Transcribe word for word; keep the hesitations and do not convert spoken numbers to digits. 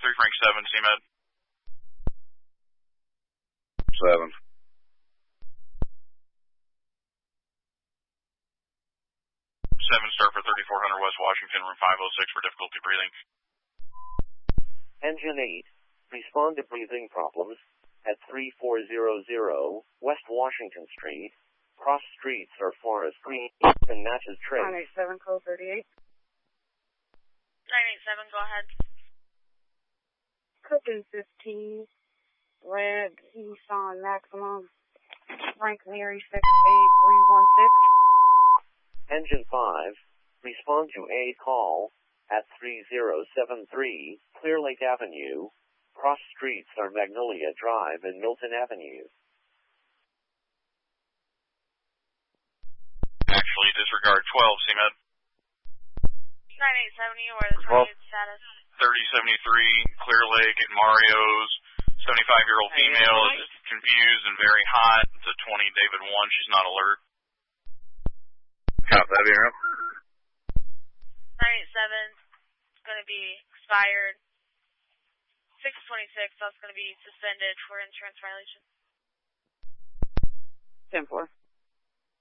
three Frank seven, C Med. seven. seven Star for thirty-four hundred West Washington, room five oh six for difficulty breathing. Engine eight, respond to breathing problems at three four zero zero West Washington Street. Cross streets are forest green and matches trace. nine eight seven, code thirty-eight. nine eight seven, go ahead. Cooking fifteen, red, Nissan Maximum, Frank Mary six eight three one six. Engine five, respond to a call at three zero seven three Clear Lake Avenue. Cross streets are Magnolia Drive and Milton Avenue. Actually, disregard twelve, C Med. nine eight seven, you are the target status. thirty seventy-three, Clear Lake at Mario's. seventy-five-year-old female is confused and very hot. It's a twenty David one. She's not alert. Cop that, Bureau. nine eight seven, it's going to be expired. six twenty-six, that's going to be suspended for insurance violation. ten four.